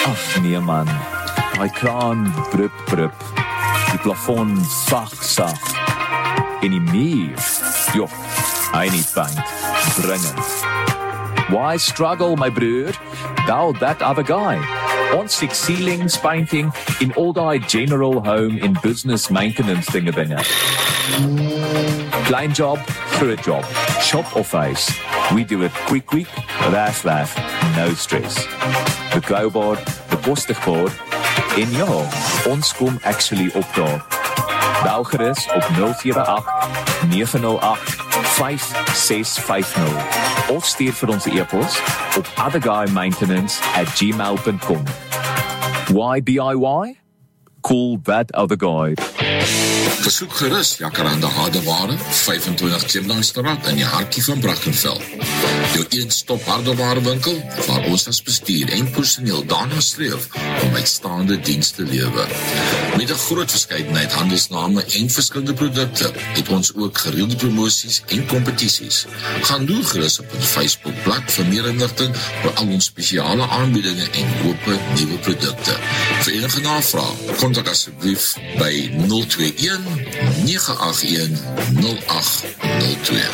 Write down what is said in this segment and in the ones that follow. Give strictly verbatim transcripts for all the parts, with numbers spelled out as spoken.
Ach nee man, die kraan brup brup, die plafond sag sag, en die muur, joh, hy nie paint, dringend. Why struggle my broer, thou that other guy? Ons six ceilings painting in all die general home in business maintenance dinge dinge. Klein job, groot job, shop of face. We do it quick quick, laugh laugh, no stress. De koubaar, de postigbaar, en ja, ons kom actually opdaag. Bel gerus op nul sewe agt nege nul agt vyf ses vyf nul of stuur vir ons e-pos op otherguymaintenance at gmail dot com. Why D I Y? Call that other guy. Besoek gerus Jacaranda Hardeware, vyfentwintig Chimdangstraat in die hartjie van Brackenfell. Jou een-stop hardewarewinkel, waar ons as bestuur en personeel daarna streef om uitstaande dienste te lewer. Met 'n groot verskeidenheid handelsname en verskillende produkte, het ons ook gereelde promosies en kompetisies. Gaan doen gerus op ons Facebookblad vir meer inligting oor al ons spesiale aanbiedinge en hoope nuwe produkte. Vir enige navraag, kontak asseblief by nul twee een nege agt een nul agt nul twee.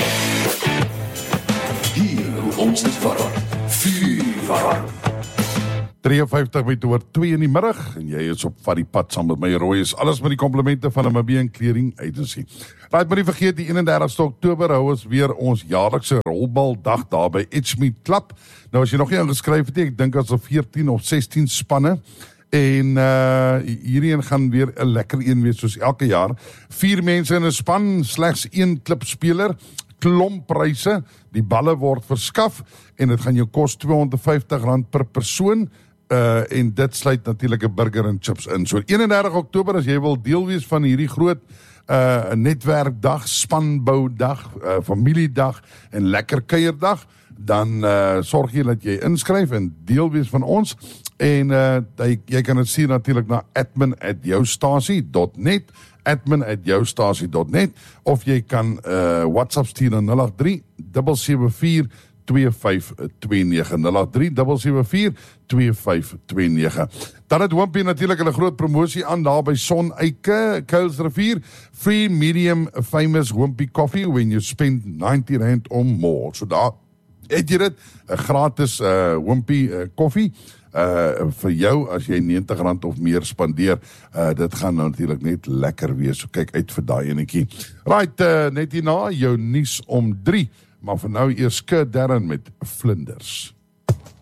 Hier ons is warm, vuur warm. drieënvyftig met oor twee in die middag en jy is op vat die pad saam met my Roy is alles met die komplimente van 'n Namibian Clearing Agency. Raad maar nie vergeet die eenendertigste Oktober hou ons weer ons jaarlikse rolbaldag daar by Edgemead Club. Nou as jy nog nie ingeskryf het nie, ek dink as er veertien of sestien spanne. En uh, hierheen gaan weer 'n lekker een wees soos elke jaar. Vier mense in 'n span, slegs een klipspeler, klomp pryse, die balle word verskaf en dit gaan jou kos tweehonderd vyftig rand per persoon. Uh, en dit sluit natuurlik 'n burger en chips in. So eenendertig Oktober as jy wil deel wees van hierdie groot uh, netwerkdag, spanboudag, uh, familiedag en lekker kuierdag, dan uh, sorg jy dat jy inskryf en deel wees van ons. En uh, jy, jy kan het stuur natuurlijk na admin at joustasie dot net, admin at joustasie dot net, of jy kan uh, WhatsApp stuur na nul agt drie sewe sewe vier twee vyf twee nege, nul agt drie sewe sewe vier twee vyf twee nege. Dan het Wimpy natuurlijk een groot promosie aan daar by Soneike, Kuilsrivier, free medium famous Wimpy coffee when you spend ninety rand or more. So daar het jy dit, een gratis uh, Wimpy uh, koffie, Uh, vir jou as jy negentig rand of meer spandeer, uh, dit gaan nou natuurlijk net lekker wees, so kyk uit vir daai enetjie. Right, uh, net hierna, jou nuus om drie, maar vir nou eers Kurt Darren met Vlinders.